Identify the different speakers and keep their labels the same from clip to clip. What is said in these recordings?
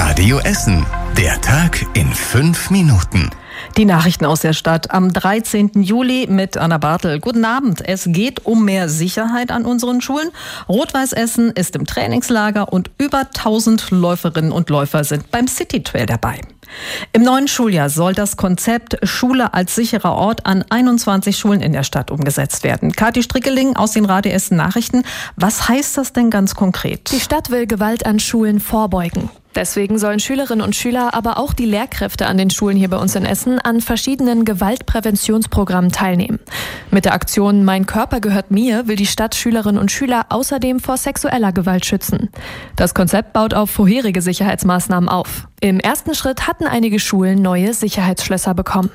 Speaker 1: Radio Essen. Der Tag in 5 Minuten.
Speaker 2: Die Nachrichten aus der Stadt am 13. Juli mit Anna Bartel. Guten Abend. Es geht um mehr Sicherheit an unseren Schulen. Rot-Weiß Essen ist im Trainingslager und über 1000 Läuferinnen und Läufer sind beim City Trail dabei. Im neuen Schuljahr soll das Konzept Schule als sicherer Ort an 21 Schulen in der Stadt umgesetzt werden. Kathi Strickeling aus den Radio Essen Nachrichten. Was heißt das denn ganz konkret?
Speaker 3: Die Stadt will Gewalt an Schulen vorbeugen. Deswegen sollen Schülerinnen und Schüler, aber auch die Lehrkräfte an den Schulen hier bei uns in Essen an verschiedenen Gewaltpräventionsprogrammen teilnehmen. Mit der Aktion Mein Körper gehört mir will die Stadt Schülerinnen und Schüler außerdem vor sexueller Gewalt schützen. Das Konzept baut auf vorherige Sicherheitsmaßnahmen auf. Im ersten Schritt hatten einige Schulen neue Sicherheitsschlösser bekommen.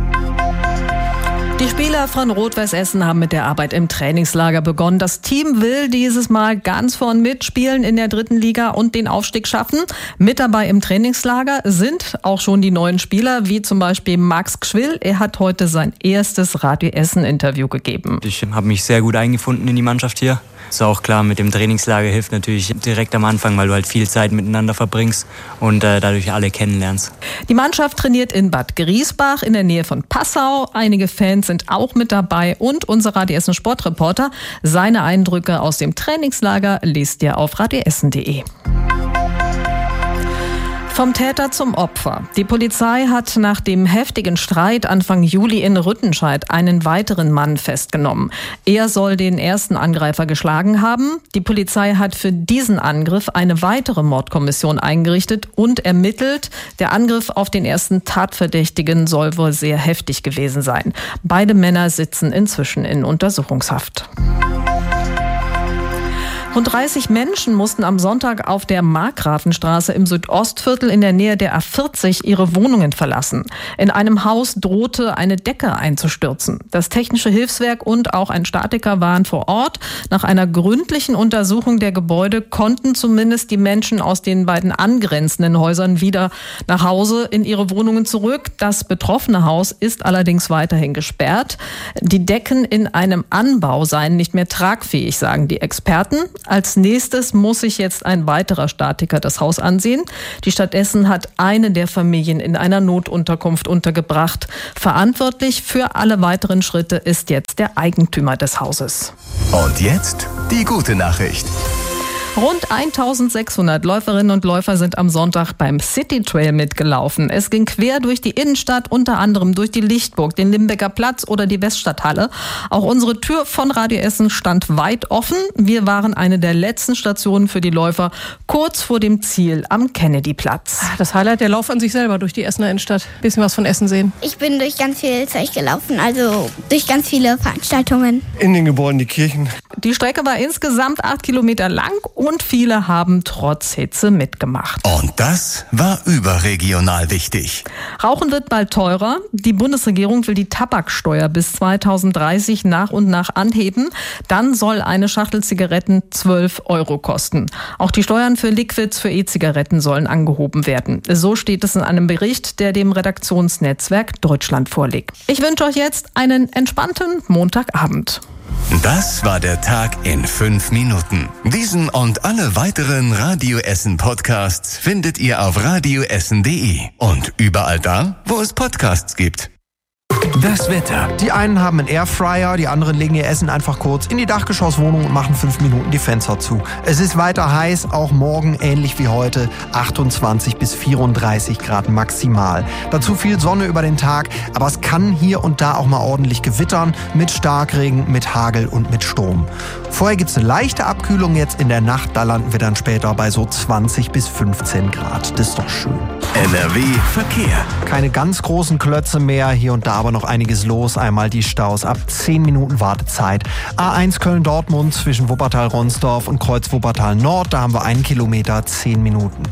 Speaker 2: Die Spieler von Rot-Weiß Essen haben mit der Arbeit im Trainingslager begonnen. Das Team will dieses Mal ganz vorn mitspielen in der 3. Liga und den Aufstieg schaffen. Mit dabei im Trainingslager sind auch schon die neuen Spieler, wie zum Beispiel Max Gschwill. Er hat heute sein erstes Radio Essen-Interview gegeben.
Speaker 4: Ich habe mich sehr gut eingefunden in die Mannschaft hier. Ist auch klar, mit dem Trainingslager hilft natürlich direkt am Anfang, weil du halt viel Zeit miteinander verbringst und dadurch alle kennenlernst.
Speaker 2: Die Mannschaft trainiert in Bad Griesbach in der Nähe von Passau. Einige Fans sind auch mit dabei und unser Radio Essen Sportreporter. Seine Eindrücke aus dem Trainingslager liest ihr auf radioessen.de. Vom Täter zum Opfer. Die Polizei hat nach dem heftigen Streit Anfang Juli in Rüttenscheid einen weiteren Mann festgenommen. Er soll den ersten Angreifer geschlagen haben. Die Polizei hat für diesen Angriff eine weitere Mordkommission eingerichtet und ermittelt. Der Angriff auf den ersten Tatverdächtigen soll wohl sehr heftig gewesen sein. Beide Männer sitzen inzwischen in Untersuchungshaft. Rund 30 Menschen mussten am Sonntag auf der Markgrafenstraße im Südostviertel in der Nähe der A40 ihre Wohnungen verlassen. In einem Haus drohte eine Decke einzustürzen. Das Technische Hilfswerk und auch ein Statiker waren vor Ort. Nach einer gründlichen Untersuchung der Gebäude konnten zumindest die Menschen aus den beiden angrenzenden Häusern wieder nach Hause in ihre Wohnungen zurück. Das betroffene Haus ist allerdings weiterhin gesperrt. Die Decken in einem Anbau seien nicht mehr tragfähig, sagen die Experten. Als nächstes muss sich jetzt ein weiterer Statiker das Haus ansehen. Die Stadt Essen hat eine der Familien in einer Notunterkunft untergebracht. Verantwortlich für alle weiteren Schritte ist jetzt der Eigentümer des Hauses.
Speaker 1: Und jetzt die gute Nachricht.
Speaker 2: Rund 1600 Läuferinnen und Läufer sind am Sonntag beim City Trail mitgelaufen. Es ging quer durch die Innenstadt, unter anderem durch die Lichtburg, den Limbecker Platz oder die Weststadthalle. Auch unsere Tür von Radio Essen stand weit offen. Wir waren eine der letzten Stationen für die Läufer, kurz vor dem Ziel am Kennedyplatz.
Speaker 5: Das Highlight, der Lauf an sich selber durch die Essener Innenstadt. Bisschen was von Essen sehen.
Speaker 6: Ich bin durch ganz viel Zeug gelaufen, also durch ganz viele Veranstaltungen.
Speaker 7: In den Gebäuden, die Kirchen.
Speaker 2: Die Strecke war insgesamt 8 Kilometer lang und viele haben trotz Hitze mitgemacht.
Speaker 1: Und das war überregional wichtig.
Speaker 2: Rauchen wird bald teurer. Die Bundesregierung will die Tabaksteuer bis 2030 nach und nach anheben. Dann soll eine Schachtel Zigaretten 12 € kosten. Auch die Steuern für Liquids für E-Zigaretten sollen angehoben werden. So steht es in einem Bericht, der dem Redaktionsnetzwerk Deutschland vorliegt. Ich wünsche euch jetzt einen entspannten Montagabend.
Speaker 1: Das war der Tag in 5 Minuten. Diesen und alle weiteren Radio Essen Podcasts findet ihr auf radioessen.de und überall da, wo es Podcasts gibt. Das Wetter.
Speaker 8: Die einen haben einen Airfryer, die anderen legen ihr Essen einfach kurz in die Dachgeschosswohnung und machen 5 Minuten die Fenster zu. Es ist weiter heiß, auch morgen ähnlich wie heute, 28 bis 34 Grad maximal. Dazu viel Sonne über den Tag, aber es kann hier und da auch mal ordentlich gewittern, mit Starkregen, mit Hagel und mit Sturm. Vorher gibt es eine leichte Abkühlung jetzt in der Nacht, da landen wir dann später bei so 20 bis 15 Grad. Das ist doch schön.
Speaker 1: NRW Verkehr.
Speaker 8: Keine ganz großen Klötze mehr, hier und da aber noch einiges los. Einmal die Staus ab 10 Minuten Wartezeit. A1 Köln-Dortmund zwischen Wuppertal-Ronsdorf und Kreuz Wuppertal-Nord, da haben wir 1 Kilometer, 10 Minuten.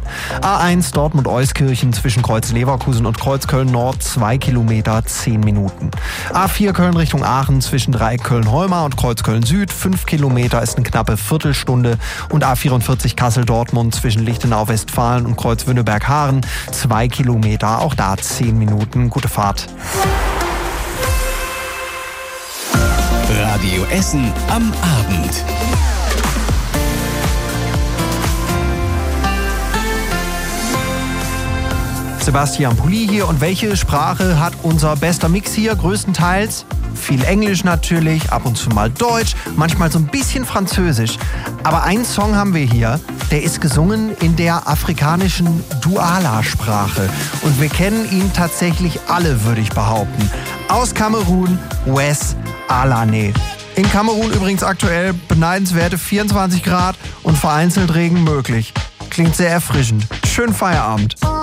Speaker 8: A1 Dortmund-Euskirchen zwischen Kreuz Leverkusen und Kreuz Köln-Nord, 2 Kilometer, 10 Minuten. A4 Köln Richtung Aachen zwischen Dreieck Köln-Holmer und Kreuz Köln-Süd, 5 Kilometer ist eine knappe Viertelstunde. Und A44 Kassel-Dortmund zwischen Lichtenau-Westfalen und Kreuz Wünnenberg-Haaren, 2 Kilometer, auch da 10 Minuten. Gute Fahrt.
Speaker 1: Radio Essen am Abend.
Speaker 8: Sebastian Pulli hier. Und welche Sprache hat unser bester Mix hier? Größtenteils viel Englisch natürlich, ab und zu mal Deutsch, manchmal so ein bisschen Französisch. Aber einen Song haben wir hier, der ist gesungen in der afrikanischen Douala-Sprache. Und wir kennen ihn tatsächlich alle, würde ich behaupten. Aus Kamerun, Wes Alane. In Kamerun übrigens aktuell beneidenswerte 24 Grad und vereinzelt Regen möglich. Klingt sehr erfrischend. Schönen Feierabend.